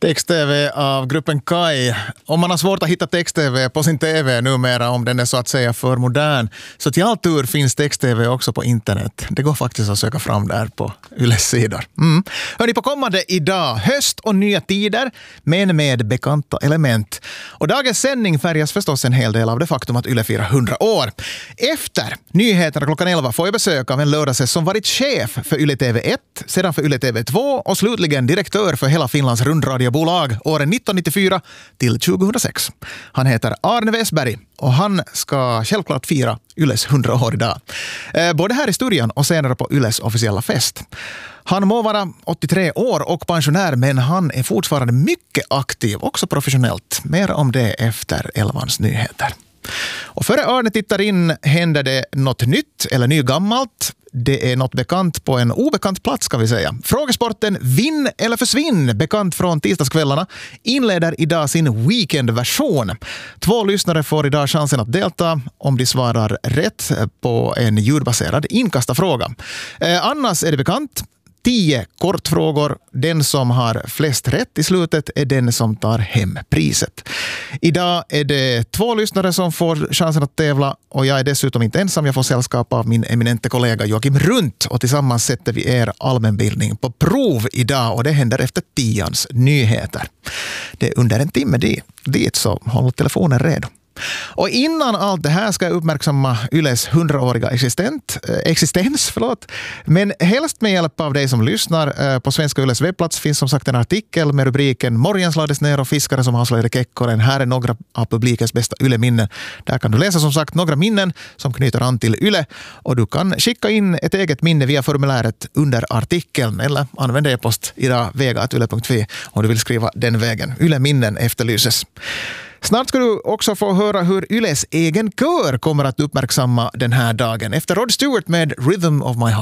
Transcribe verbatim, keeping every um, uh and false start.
Text-tv av gruppen Kai. Om man har svårt att hitta text-tv på sin tv numera, om den är så att säga för modern, så till all tur finns text-tv också på internet. Det går faktiskt att söka fram där på Yles sidor. Mm. Hörni, på kommande idag, höst och nya tider, men med bekanta element. Och dagens sändning färgas förstås en hel del av det faktum att Yle firar hundra år. Efter nyheterna klockan elva får jag besök av en lördagsgäst som varit chef för Yle T V ett, sedan för Yle T V två och slutligen direktör för hela Finlands rundradiobolag åren nittonhundranittiofyra till tjugohundrasex. Han heter Arne Westberg och han ska självklart fira Yles hundra år idag. Eh, både här i studion och senare på Yles officiella fest. Han må vara åttiotre år och pensionär, men han är fortfarande mycket aktiv, också professionellt. Mer om det efter elvans nyheter. Och före Arne tittar in händer det något nytt eller nygammalt. Det är något bekant på en obekant plats, kan vi säga. Frågesporten Vinn eller försvinn, bekant från tisdagskvällarna, inleder idag sin weekendversion. Två lyssnare får idag chansen att delta om de svarar rätt på en ljudbaserad inkastarfråga. Eh, annars är det bekant. Tio kortfrågor. Den som har flest rätt i slutet är den som tar hem priset. Idag är det två lyssnare som får chansen att tävla och jag är dessutom inte ensam. Jag får sällskap av min eminente kollega Joakim Runt och tillsammans sätter vi er allmänbildning på prov idag och det händer efter tians nyheter. Det är under en timme dit, dit så håll telefonen redo. Och innan allt det här ska jag uppmärksamma Yles hundraåriga existent, äh, existens. Förlåt. Men helst med hjälp av dig som lyssnar. Äh, på Svenska Yles webbplats finns som sagt en artikel med rubriken Morgens lades ner och fiskare som avslöjade Kekkonen. Här är några av publikens bästa Yle-minnen. Där kan du läsa som sagt några minnen som knyter an till Yle. Och du kan skicka in ett eget minne via formuläret under artikeln eller använda e-post idag vega at yle punkt fi om du vill skriva den vägen. Yle-minnen efterlyses. Snart ska du också få höra hur Yles egen kör kommer att uppmärksamma den här dagen. Efter Rod Stewart med Rhythm of My Heart.